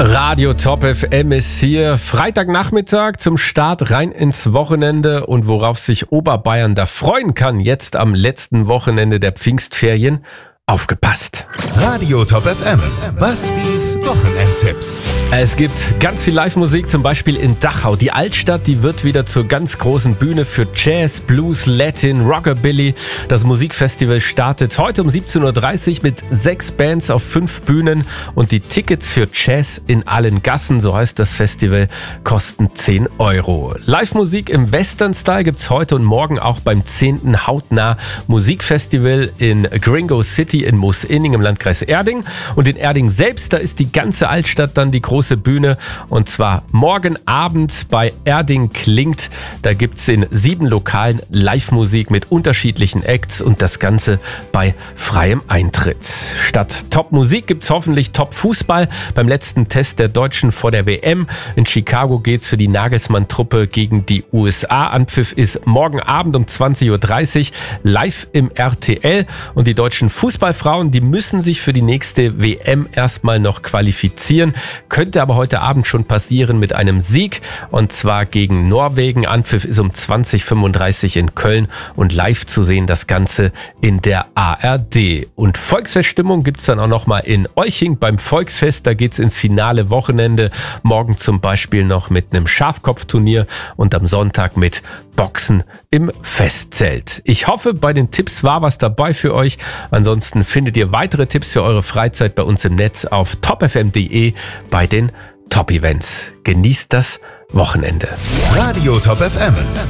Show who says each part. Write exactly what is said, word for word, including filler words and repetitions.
Speaker 1: Radio Top F M ist hier. Freitagnachmittag zum Start rein ins Wochenende und worauf sich Oberbayern da freuen kann, jetzt am letzten Wochenende der Pfingstferien. Aufgepasst!
Speaker 2: Radio Top F M, Bastis Wochenendtipps.
Speaker 1: Es gibt ganz viel Live-Musik, zum Beispiel in Dachau. Die Altstadt, die wird wieder zur ganz großen Bühne für Jazz, Blues, Latin, Rockabilly. Das Musikfestival startet heute um siebzehn Uhr dreißig mit sechs Bands auf fünf Bühnen und die Tickets für Jazz in allen Gassen, so heißt das Festival, kosten zehn Euro. Live-Musik im Western-Style gibt's heute und morgen auch beim zehnten Hautnah Musikfestival in Gringo City in Moosinning im Landkreis Erding. Und in Erding selbst, da ist die ganze Altstadt dann die große Bühne. Und zwar morgen Abend bei Erding klingt. Da gibt's in sieben Lokalen Live-Musik mit unterschiedlichen Acts und das Ganze bei freiem Eintritt. Statt Top-Musik gibt's hoffentlich Top-Fußball. Beim letzten Test der Deutschen vor der W M in Chicago geht's für die Nagelsmann-Truppe gegen die U S A. Anpfiff ist morgen Abend um zwanzig Uhr dreißig live im R T L. Und die deutschen Fußballfrauen, die müssen sich für die nächste W M erstmal noch qualifizieren. Könnte aber heute Abend schon passieren mit einem Sieg und zwar gegen Norwegen. Anpfiff ist um zwanzig Uhr fünfunddreißig in Köln und live zu sehen das Ganze in der A R D. Und Volksfeststimmung gibt's dann auch nochmal in Euching beim Volksfest. Da geht's ins finale Wochenende. Morgen zum Beispiel noch mit einem Schafkopfturnier und am Sonntag mit Boxen im Festzelt. Ich hoffe, bei den Tipps war was dabei für euch. Ansonsten findet ihr weitere Tipps für eure Freizeit bei uns im Netz auf top f m punkt d e bei den Top-Events. Genießt das Wochenende.
Speaker 2: Radio Top F M,